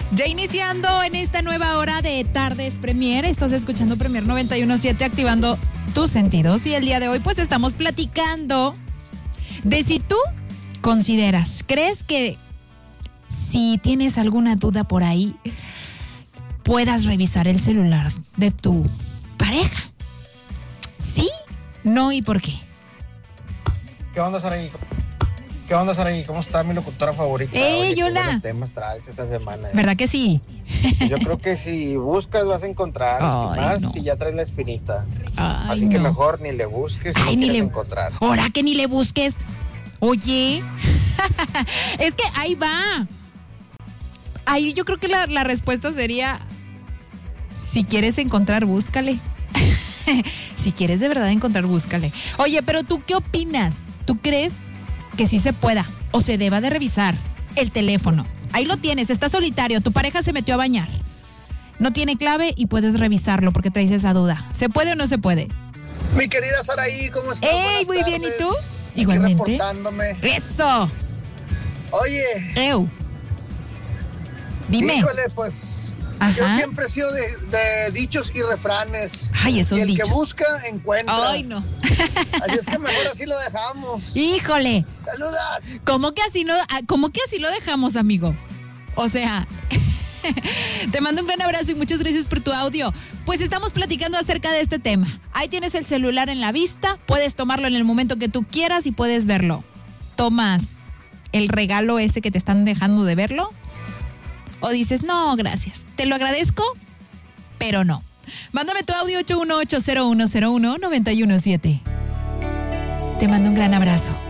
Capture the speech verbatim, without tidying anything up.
Ya iniciando en esta nueva hora de Tardes Premier, estás escuchando Premier noventa y uno punto siete, activando tus sentidos. Y el día de hoy pues estamos platicando de si tú consideras, crees que si tienes alguna duda por ahí, puedas revisar el celular de tu pareja. ¿Sí? ¿No? ¿Y por qué? ¿Qué onda, Saraí? ¿Qué onda, Saraí? ¿Cómo está mi locutora favorita? ¡Ey, Oye, hola! ¿qué buenos temas traes esta semana? ¿Eh? ¿Verdad que sí? Yo creo que si buscas vas a encontrar, Ay, si más no. si ya traes la espinita. Ay, Así que no. mejor ni le busques si Ay, no ni quieres le... encontrar. Ahora que ni le busques. Oye, es que ahí va. Ahí yo creo que la, la respuesta sería, si quieres encontrar, búscale. Si quieres de verdad encontrar, búscale. Oye, pero ¿tú qué opinas? ¿Tú crees que sí se pueda o se deba de revisar el teléfono? Ahí lo tienes, está solitario, tu pareja se metió a bañar, no tiene clave y puedes revisarlo porque traes esa duda. ¿Se puede o no se puede? Mi querida Saraí, ¿cómo estás? ¡Ey, Buenas muy bien! tardes. ¿Y tú? Aquí Igualmente. reportándome. ¡Eso! Oye, ¡Eu! Dime. híjole, pues Ajá. yo siempre he sido de, de dichos y refranes. Ay, esos y el dichos. que busca, encuentra. ¡Ay, no! Así es que mejor así lo dejamos. ¡Híjole! ¡Saludas! ¿Cómo que así no, cómo que así lo dejamos, amigo? O sea, te mando un gran abrazo y muchas gracias por tu audio. Pues estamos platicando acerca de este tema. Ahí tienes el celular en la vista, puedes tomarlo en el momento que tú quieras y puedes verlo. ¿Tomas el regalo ese que te están dejando de verlo? ¿O dices, no, gracias, te lo agradezco, pero no? Mándame tu audio ocho uno ocho cero uno cero uno nueve uno siete. Te mando un gran abrazo.